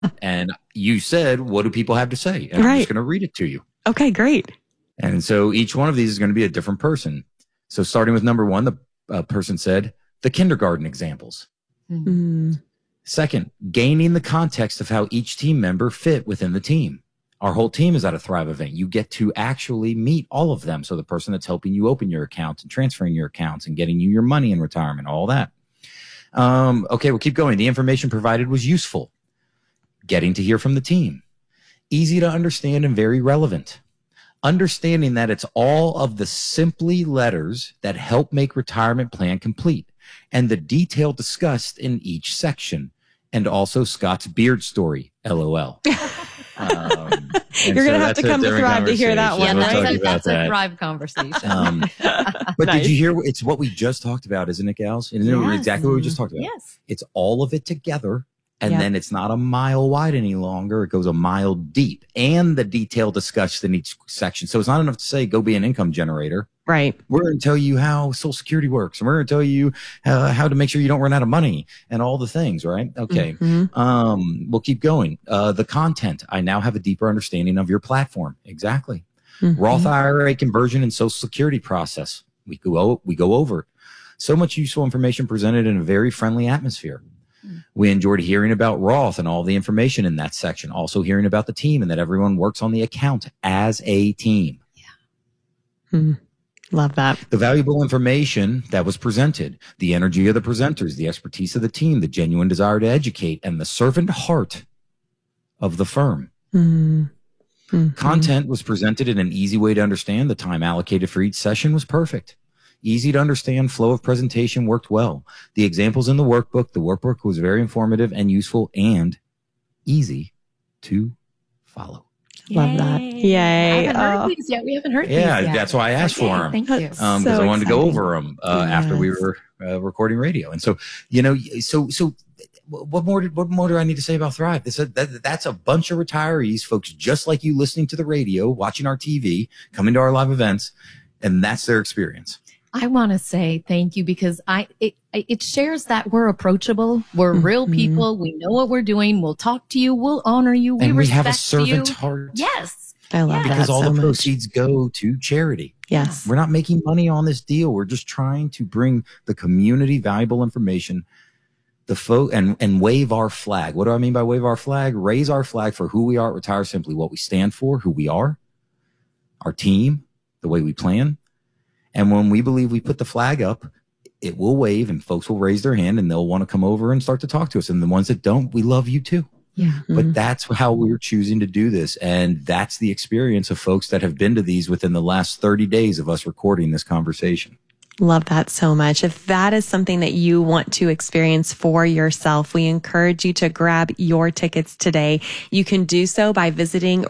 And you said, what do people have to say? And I'm just going to read it to you. Okay, great. And so each one of these is going to be a different person. So starting with number 1, the person said, the kindergarten examples. Mm-hmm. Second, gaining the context of how each team member fit within the team. Our whole team is at a Thrive event. You get to actually meet all of them. So the person that's helping you open your account and transferring your accounts and getting you your money in retirement, all that. Okay, we'll keep going. The information provided was useful. Getting to hear from the team. Easy to understand and very relevant. Understanding that it's all of the simply letters that help make retirement plan complete and the detail discussed in each section. And also Scott's beard story, LOL. You're going to have to come to Thrive to hear that one, right? That's a Thrive conversation. But nice. Did you hear? It's what we just talked about, isn't it, gals? Isn't it exactly what we just talked about? Yes. It's all of it together. And then it's not a mile wide any longer. It goes a mile deep, and the detail discussed in each section. So it's not enough to say, go be an income generator. Right. We're going to tell you how Social Security works, and we're going to tell you how to make sure you don't run out of money and all the things, right? Okay. Mm-hmm. We'll keep going. The content. I now have a deeper understanding of your platform. Exactly. Mm-hmm. Roth IRA conversion and Social Security process. We go over it. So much useful information presented in a very friendly atmosphere. We enjoyed hearing about Roth and all the information in that section. Also hearing about the team and that everyone works on the account as a team. Yeah. Love that. The valuable information that was presented, the energy of the presenters, the expertise of the team, the genuine desire to educate, and the servant heart of the firm. Mm-hmm. Content was presented in an easy way to understand. The time allocated for each session was perfect. Easy to understand, flow of presentation worked well. The examples in the workbook was very informative and useful and easy to follow. Love that. Yay. I haven't heard these yet. We haven't heard these yet. Yeah, that's why I asked for them. Thank you. Because I wanted to go over them after we were recording radio. And so, so what more do I need to say about Thrive? That's a bunch of retirees, folks just like you, listening to the radio, watching our TV, coming to our live events, and that's their experience. I want to say thank you because it shares that we're approachable. We're real people. We know what we're doing. We'll talk to you. We'll honor you. And we have a respect servant you. heart. Yes. I love that because all so the much. proceeds go to charity. Yes. We're not making money on this deal. We're just trying to bring the community valuable information, and wave our flag. What do I mean by wave our flag? Raise our flag for who we are at Retire Simply, what we stand for, who we are, our team, the way we plan. And when we believe we put the flag up, it will wave and folks will raise their hand and they'll want to come over and start to talk to us. And the ones that don't, we love you too. Yeah. But that's how we're choosing to do this. And that's the experience of folks that have been to these within the last 30 days of us recording this conversation. Love that so much. If that is something that you want to experience for yourself, we encourage you to grab your tickets today. You can do so by visiting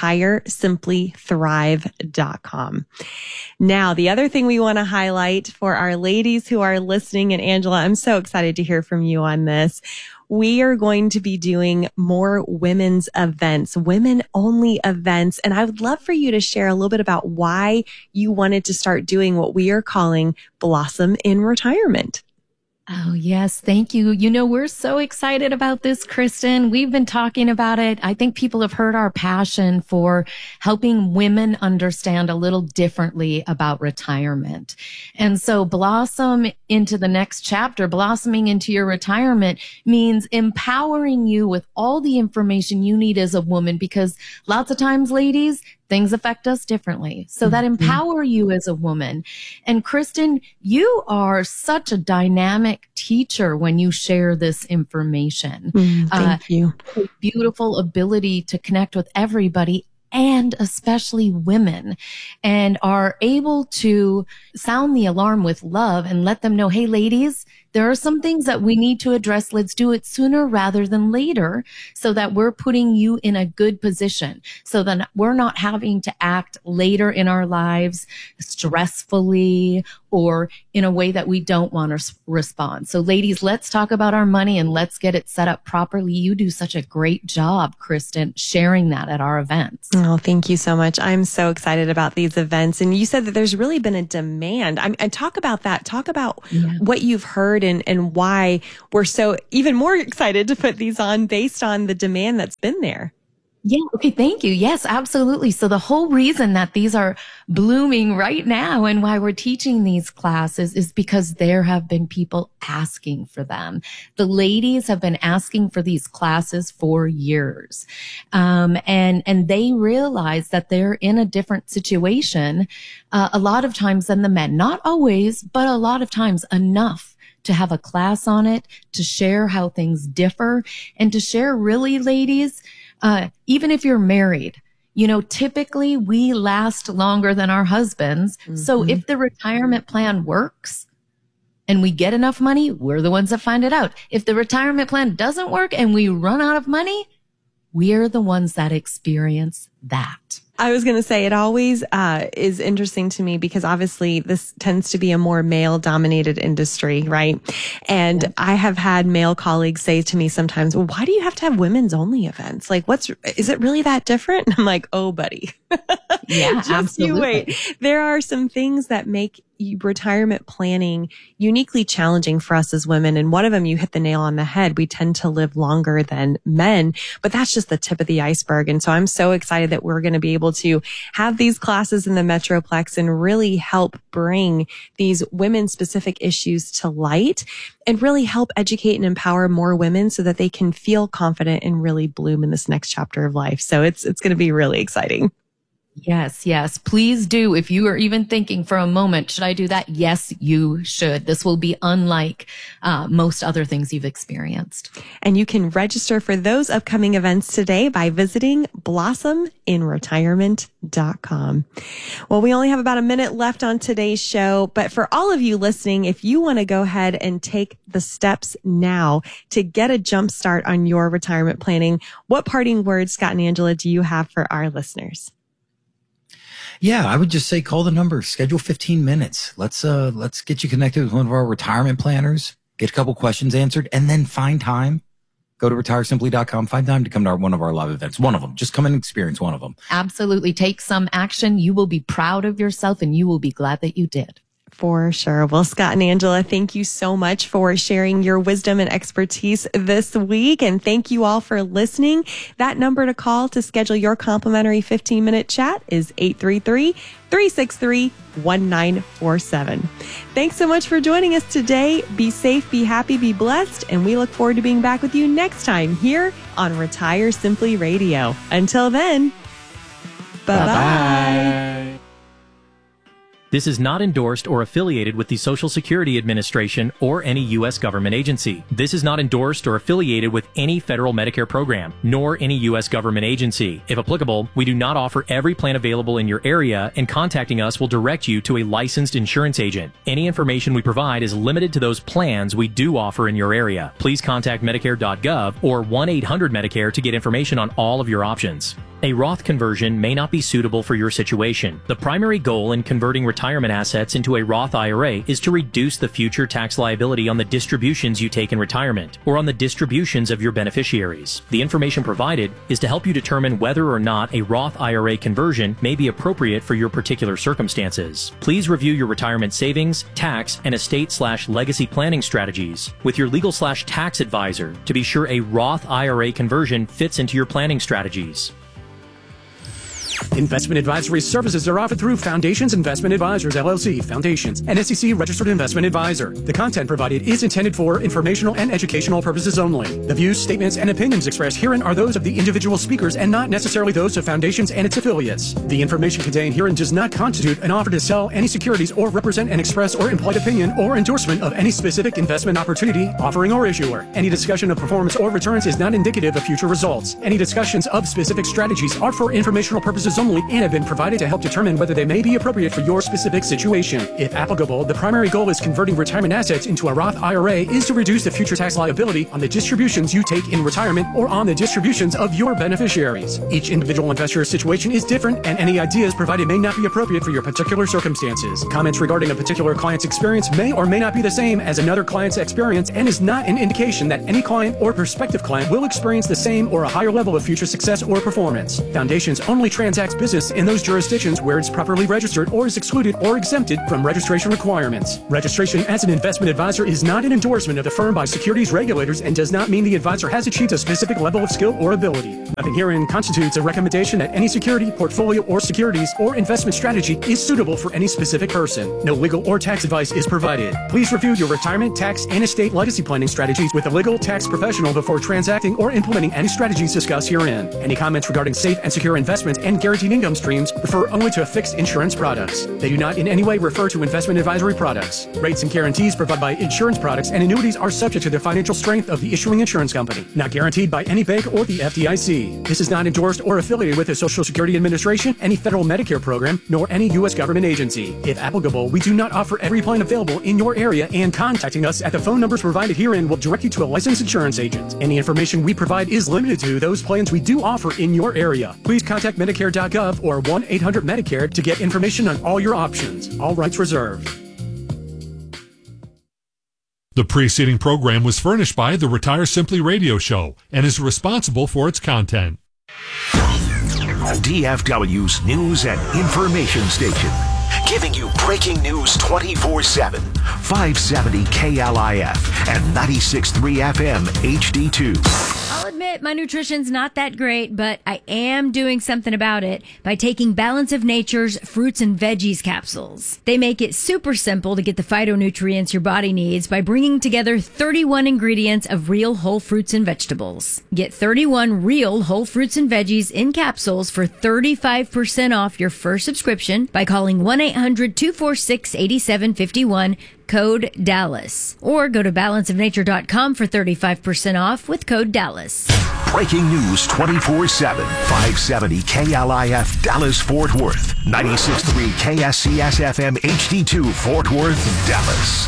retiresimplethrive.com. Now, the other thing we want to highlight for our ladies who are listening, and Angela, I'm so excited to hear from you on this. We are going to be doing more women's events, women only events. And I would love for you to share a little bit about why you wanted to start doing what we are calling Blossom in Retirement. Oh, yes. Thank you. You know, we're so excited about this, Kristen. We've been talking about it. I think people have heard our passion for helping women understand a little differently about retirement. And so blossom into the next chapter, blossoming into your retirement means empowering you with all the information you need as a woman, because lots of times, ladies, things affect us differently. So that empower you as a woman. And Kristen, you are such a dynamic teacher when you share this information. Thank you. Beautiful ability to connect with everybody, and especially women, and are able to sound the alarm with love and let them know, hey, ladies, there are some things that we need to address. Let's do it sooner rather than later, so that we're putting you in a good position, so that we're not having to act later in our lives stressfully or in a way that we don't want to respond. So ladies, let's talk about our money and let's get it set up properly. You do such a great job, Kristen, sharing that at our events. Oh, thank you so much. I'm so excited about these events. And you said that there's really been a demand. And talk about that. Talk about what you've heard and why we're so even more excited to put these on based on the demand that's been there. Yeah. Okay. Thank you. Yes, absolutely. So the whole reason that these are blooming right now and why we're teaching these classes is because there have been people asking for them. The ladies have been asking for these classes for years. And they realize that they're in a different situation, a lot of times than the men. Not always, but a lot of times enough to have a class on it, to share how things differ, and to share really, ladies, even if you're married, typically we last longer than our husbands. Mm-hmm. So if the retirement plan works and we get enough money, we're the ones that find it out. If the retirement plan doesn't work and we run out of money, we're the ones that experience that. I was going to say it always is interesting to me because obviously this tends to be a more male dominated industry, right? And I have had male colleagues say to me sometimes, well, why do you have to have women's only events? Like, is it really that different? And I'm like, oh, buddy. Yeah, absolutely. You wait. There are some things that make retirement planning uniquely challenging for us as women. And one of them, you hit the nail on the head. We tend to live longer than men, but that's just the tip of the iceberg. And so I'm so excited that we're going to be able to have these classes in the Metroplex and really help bring these women specific issues to light and really help educate and empower more women so that they can feel confident and really bloom in this next chapter of life. So it's going to be really exciting. Yes, yes. Please do. If you are even thinking for a moment, should I do that? Yes, you should. This will be unlike most other things you've experienced. And you can register for those upcoming events today by visiting blossominretirement.com. Well, we only have about a minute left on today's show, but for all of you listening, if you want to go ahead and take the steps now to get a jump start on your retirement planning, what parting words, Scott and Angela, do you have for our listeners? Yeah, I would just say call the number, schedule 15 minutes. Let's get you connected with one of our retirement planners, get a couple questions answered, and then find time. Go to retiresimply.com, find time to come to one of our live events. One of them. Just come and experience one of them. Absolutely. Take some action. You will be proud of yourself and you will be glad that you did. For sure. Well, Scott and Angela, thank you so much for sharing your wisdom and expertise this week. And thank you all for listening. That number to call to schedule your complimentary 15-minute chat is 833-363-1947. Thanks so much for joining us today. Be safe, be happy, be blessed. And we look forward to being back with you next time here on Retire Simply Radio. Until then, bye-bye. This is not endorsed or affiliated with the Social Security Administration or any U.S. government agency. This is not endorsed or affiliated with any federal Medicare program, nor any U.S. government agency. If applicable, we do not offer every plan available in your area, and contacting us will direct you to a licensed insurance agent. Any information we provide is limited to those plans we do offer in your area. Please contact Medicare.gov or 1-800-MEDICARE to get information on all of your options. A Roth conversion may not be suitable for your situation. The primary goal in converting retirement assets into a Roth IRA is to reduce the future tax liability on the distributions you take in retirement or on the distributions of your beneficiaries. The information provided is to help you determine whether or not a Roth IRA conversion may be appropriate for your particular circumstances. Please review your retirement savings, tax, and estate/legacy planning strategies with your legal/tax advisor to be sure a Roth IRA conversion fits into your planning strategies. Investment advisory services are offered through Foundations Investment Advisors, LLC, Foundations, an SEC-registered investment advisor. The content provided is intended for informational and educational purposes only. The views, statements, and opinions expressed herein are those of the individual speakers and not necessarily those of Foundations and its affiliates. The information contained herein does not constitute an offer to sell any securities or represent an express or implied opinion or endorsement of any specific investment opportunity, offering, or issuer. Any discussion of performance or returns is not indicative of future results. Any discussions of specific strategies are for informational purposes only only and have been provided to help determine whether they may be appropriate for your specific situation. If applicable, the primary goal is converting retirement assets into a Roth IRA is to reduce the future tax liability on the distributions you take in retirement or on the distributions of your beneficiaries. Each individual investor's situation is different, and any ideas provided may not be appropriate for your particular circumstances. Comments regarding a particular client's experience may or may not be the same as another client's experience and is not an indication that any client or prospective client will experience the same or a higher level of future success or performance. Foundations only transacts business in those jurisdictions where it's properly registered or is excluded or exempted from registration requirements. Registration as an investment advisor is not an endorsement of the firm by securities regulators and does not mean the advisor has achieved a specific level of skill or ability. Nothing herein constitutes a recommendation that any security, portfolio, or securities or investment strategy is suitable for any specific person. No legal or tax advice is provided. Please review your retirement, tax, and estate legacy planning strategies with a legal tax professional before transacting or implementing any strategies discussed herein. Any comments regarding safe and secure investments and guaranteed income streams refer only to fixed insurance products. They do not in any way refer to investment advisory products. Rates and guarantees provided by insurance products and annuities are subject to the financial strength of the issuing insurance company, not guaranteed by any bank or the FDIC. This is not endorsed or affiliated with the Social Security Administration, any federal Medicare program, nor any U.S. government agency. If applicable, we do not offer every plan available in your area, and contacting us at the phone numbers provided herein will direct you to a licensed insurance agent. Any information we provide is limited to those plans we do offer in your area. Please contact Medicare.gov or 1-800-MEDICARE to get information on all your options. All rights reserved. The preceding program was furnished by the Retire Simply Radio Show and is responsible for its content. DFW's news and information station, giving you breaking news 24/7. 570 KLIF and 96.3 FM HD2. I'll admit my nutrition's not that great, but I am doing something about it by taking Balance of Nature's fruits and veggies capsules. They make it super simple to get the phytonutrients your body needs by bringing together 31 ingredients of real whole fruits and vegetables. Get 31 real whole fruits and veggies in capsules for 35% off your first subscription by calling 1-800-246-8751, code Dallas. Or go to balanceofnature.com for 35% off with code Dallas. Breaking news 24/7. 570 KLIF Dallas Fort Worth. 96.3 KSCS FM HD2 Fort Worth, Dallas.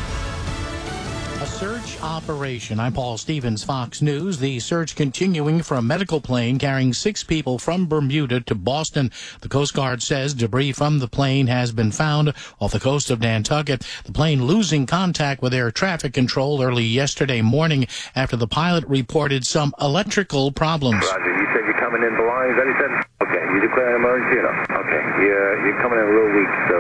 A search operation. I'm Paul Stevens, Fox News. The search continuing for a medical plane carrying 6 people from Bermuda to Boston. The Coast Guard says debris from the plane has been found off the coast of Nantucket. The plane losing contact with air traffic control early yesterday morning after the pilot reported some electrical problems. Roger, you said you're coming in belonging, is that he said? Okay, you declare an emergency? No. Okay, you're coming in a little weak, so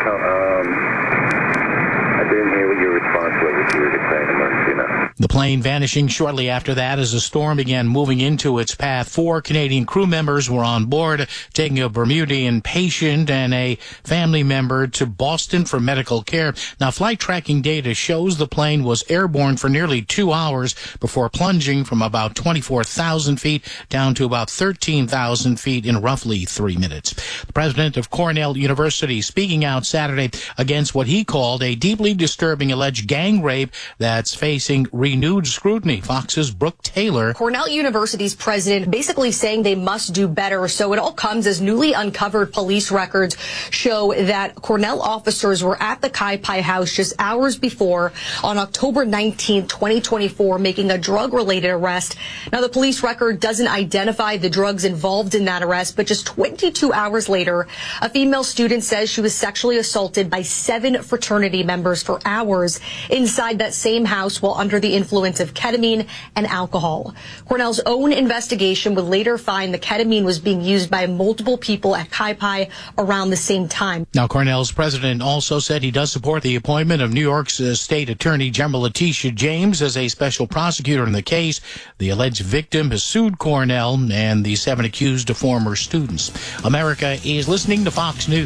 I didn't hear what your response was if you were declaring an emergency. No. The plane vanishing shortly after that as a storm began moving into its path. 4 Canadian crew members were on board, taking a Bermudian patient and a family member to Boston for medical care. Now, flight tracking data shows the plane was airborne for nearly 2 hours before plunging from about 24,000 feet down to about 13,000 feet in roughly 3 minutes. The president of Cornell University speaking out Saturday against what he called a deeply disturbing alleged gang rape that's facing renewed scrutiny. Fox's Brooke Taylor. Cornell University's president basically saying they must do better. So it all comes as newly uncovered police records show that Cornell officers were at the Kai Pai house just hours before on October 19, 2024, making a drug-related arrest. Now, the police record doesn't identify the drugs involved in that arrest, but just 22 hours later, a female student says she was sexually assaulted by 7 fraternity members for hours inside that same house while under the influence of ketamine and alcohol. Cornell's own investigation would later find the ketamine was being used by multiple people at Kai Pai around the same time. Now, Cornell's president also said he does support the appointment of New York's State Attorney General Letitia James as a special prosecutor in the case. The alleged victim has sued Cornell and the 7 accused former students. America is listening to Fox News.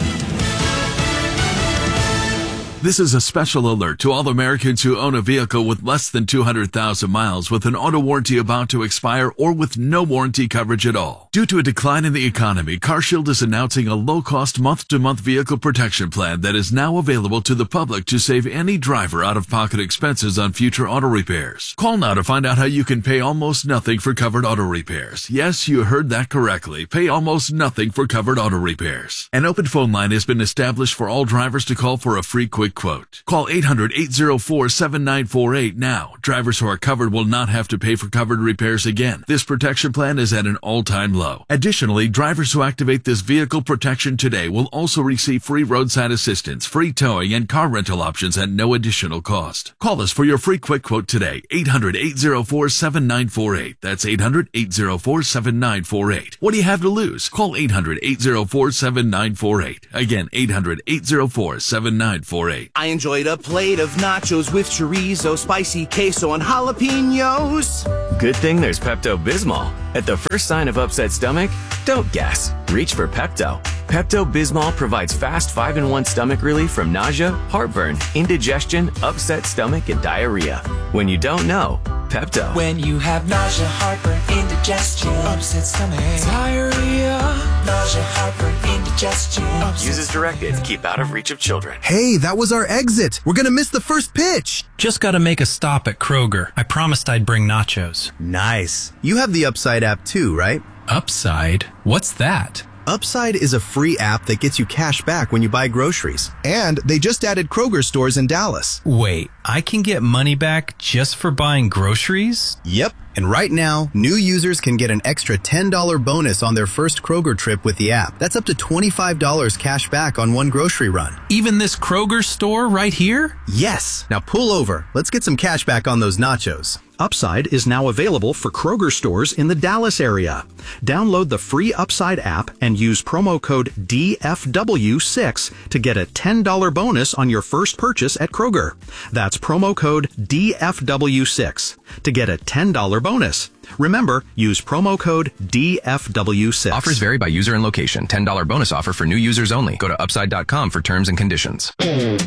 This is a special alert to all Americans who own a vehicle with less than 200,000 miles with an auto warranty about to expire or with no warranty coverage at all. Due to a decline in the economy, CarShield is announcing a low-cost month-to-month vehicle protection plan that is now available to the public to save any driver out-of-pocket expenses on future auto repairs. Call now to find out how you can pay almost nothing for covered auto repairs. Yes, you heard that correctly. Pay almost nothing for covered auto repairs. An open phone line has been established for all drivers to call for a free quick quote. Call 800-804-7948 now. Drivers who are covered will not have to pay for covered repairs again. This protection plan is at an all-time low. Additionally, drivers who activate this vehicle protection today will also receive free roadside assistance, free towing, and car rental options at no additional cost. Call us for your free quick quote today. 800-804-7948. That's 800-804-7948. What do you have to lose? Call 800-804-7948. Again, 800-804-7948. I enjoyed a plate of nachos with chorizo, spicy queso, and jalapenos. Good thing there's Pepto-Bismol. At the first sign of upset stomach, don't guess. Reach for Pepto. Pepto-Bismol provides fast 5-in-1 stomach relief from nausea, heartburn, indigestion, upset stomach, and diarrhea. When you don't know, Pepto. When you have nausea, heartburn, indigestion, upset stomach, diarrhea, nausea, heartburn, indigestion. Use as directed to keep out of reach of children. Hey, that was our exit. We're gonna miss the first pitch. Just gotta make a stop at Kroger. I promised I'd bring nachos. Nice. You have the Upside app too, right? Upside? What's that? Upside is a free app that gets you cash back when you buy groceries. And they just added Kroger stores in Dallas. Wait, I can get money back just for buying groceries? Yep. And right now, new users can get an extra $10 bonus on their first Kroger trip with the app. That's up to $25 cash back on one grocery run. Even this Kroger store right here? Yes. Now pull over. Let's get some cash back on those nachos. Upside is now available for Kroger stores in the Dallas area. Download the free Upside app and use promo code DFW6 to get a $10 bonus on your first purchase at Kroger. That's promo code DFW6 to get a $10 bonus. Remember, use promo code DFW6. Offers vary by user and location. $10 bonus offer for new users only. Go to upside.com for terms and conditions.